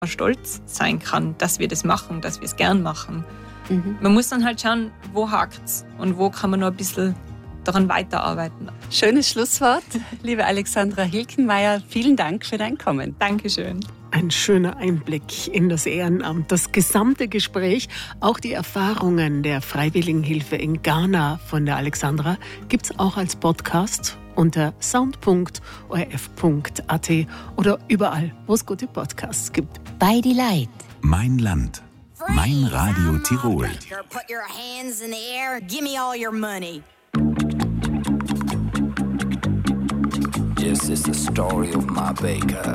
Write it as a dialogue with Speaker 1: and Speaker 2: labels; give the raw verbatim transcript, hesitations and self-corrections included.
Speaker 1: stolz sein kann, dass wir das machen, dass wir es gern machen.
Speaker 2: Mhm.
Speaker 1: Man muss dann halt schauen, wo hakt's und wo kann man noch ein bisschen daran weiterarbeiten.
Speaker 2: Schönes Schlusswort, liebe Alexandra Hilkenmeier. Vielen Dank für dein Kommen.
Speaker 1: Dankeschön.
Speaker 3: Ein schöner Einblick in das Ehrenamt, das gesamte Gespräch, auch die Erfahrungen der Freiwilligenhilfe in Ghana von der Alexandra gibt's auch als Podcast unter sound punkt o r f punkt a t oder überall, wo es gute Podcasts gibt.
Speaker 4: Bei die Leid.
Speaker 5: Mein Land. Mein Radio Tirol.
Speaker 6: Put your hands in the air. Give me all your money.
Speaker 7: This is the story of my baker.